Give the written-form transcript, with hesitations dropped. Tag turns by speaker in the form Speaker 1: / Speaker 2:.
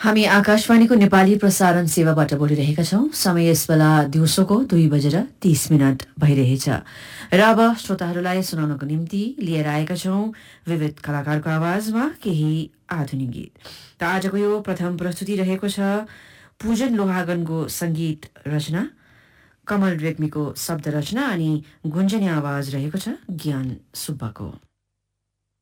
Speaker 1: हामी आकाशवाणीको नेपाली प्रसारण सेवाबाट बोलिरहेका छौं। समय यस बेला दिउँसोको 2:30 भइरहेछ र अब श्रोताहरूलाई सुनाउनको निम्ति लिएर आएका छौं विविध कलाकारको आवाजमा केही आधुनिक गीत। त आजको यो प्रथम प्रस्तुति रहेको छ पूजन लोहागनको संगीत रचना, कमल रेग्मीको शब्द रचना अनि गुन्जने आवाज रहेको छ ज्ञान सुब्बाको।